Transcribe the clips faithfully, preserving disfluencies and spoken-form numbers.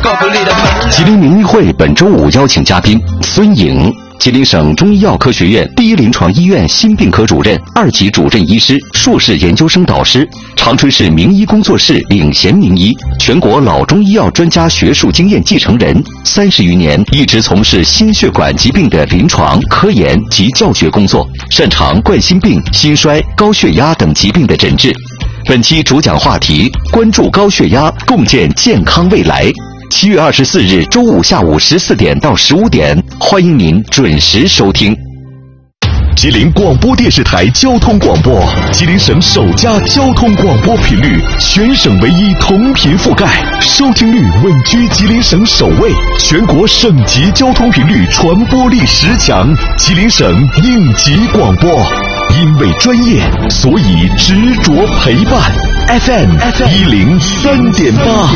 吉林名医会本周五邀请嘉宾孙颖，吉林省中医药科学院第一临床医院心病科主任、二级主任医师、硕士研究生导师，长春市名医工作室领衔名医，全国老中医药专家学术经验继承人，三十余年一直从事心血管疾病的临床、科研及教学工作，擅长冠心病、心衰、高血压等疾病的诊治。本期主讲话题：关注高血压，共建健康未来。七月二十四日周五下午十四点到十五点，欢迎您准时收听。 吉林广播电视台交通广播，吉林省首家交通广播频率，全省唯一同频覆盖，收听率稳居吉林省首位，全国省级交通频率传播力十强，吉林省应急广播。因为专业，所以执着陪伴。F M 一零三点八。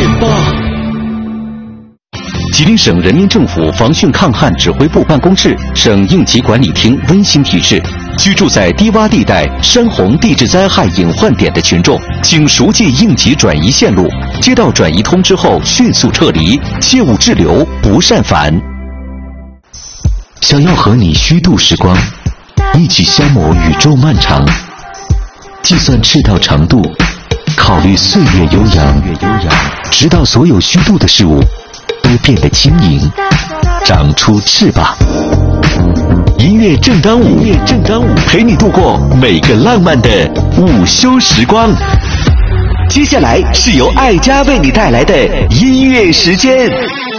吉林省人民政府防汛抗旱指挥部办公室、省应急管理厅温馨提示：居住在低洼地带、山洪地质灾害隐患点的群众，请熟记应急转移线路，接到转移通知后迅速撤离，切勿滞留，不善返。想要和你虚度时光，一起消磨宇宙漫长，计算赤道长度，考虑岁月悠扬，直到所有虚度的事物都变得轻盈，长出翅膀。音乐正当午，音乐正当午，陪你度过每个浪漫的午休时光。接下来是由爱家为你带来的音乐时间。